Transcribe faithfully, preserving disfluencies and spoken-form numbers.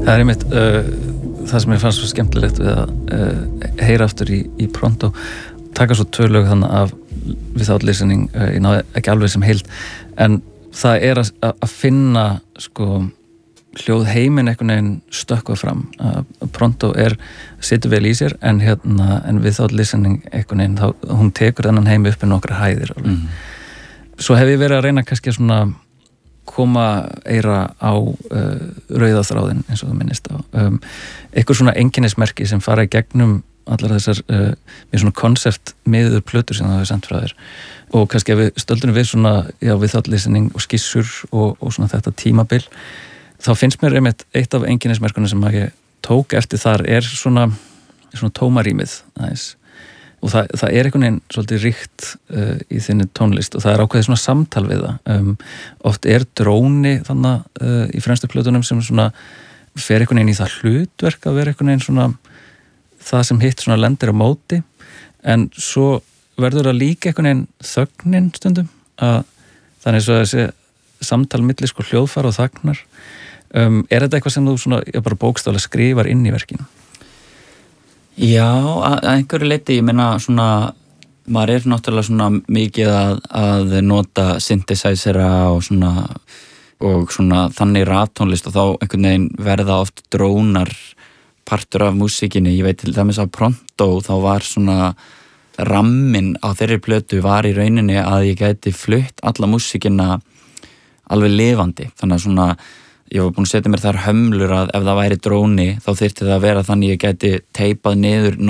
Það er einmitt uh, það sem ég fannst svo skemmtilegt við að uh, heyra aftur í, í Pronto, taka svo tvö lög þannig af Without Listening, uh, ég náði ekki alveg sem heild, en það er að, að finna sko hljóð heiminn einhvern veginn stökkvað fram. Uh, Pronto er, situr vel í sér, en hérna, en Without Listening einhvern veginn, þá, hún tekur þennan heim upp í nokkra hæðir alveg. Mm. Svo hef ég verið að reyna kannski svona koma eira á uh, rauðaþráðin eins og það minnist á. Um, eitthvað svona einkennismerki sem fara í gegnum allar þessar uh, með svona konsept miður plötur sem það hefur sendt frá þér. Og kannski ef við stöldunum við svona, já, Without Listening og skissur og, og svona þetta tímabil, þá finnst mér einmitt eitt af einkennismerkunum sem ég tók eftir þar er svona, svona tómarýmið aðeins. Og það, það er einhvern veginn svolítið ríkt uh, í þinni tónlist og það er ákveðið svona samtal við það. Um, oft er dróni þannig uh, í fremstu plötunum sem svona fer einhvern veginn í það hlutverk að vera einhvern veginn svona það sem hitt svona lendir á móti, en svo verður það líka einhvern veginn þögnin stundum, að þannig svo að þessi samtal milli sko hljóðfara og þagnar. Um, er þetta eitthvað sem þú svona, já, bara bókstaflega skrifar inn í verkinu? Já, að einhverju leyti, ég meina svona, maður er náttúrulega svona mikið að, að nota synthesizera og svona, og svona þannig raftónlist og þá einhvern veginn verða oft drónar partur af músíkinni. Ég veit til dæmis að Pronto, þá var svona ramminn á þeirri plötu var í rauninni að ég gæti flutt alla músíkina alveg lifandi. Þannig að svona, ég var búin að setja mér þar hömlur að ef það væri dróni þá þyrfti það að vera þannig ég gæti teipað niður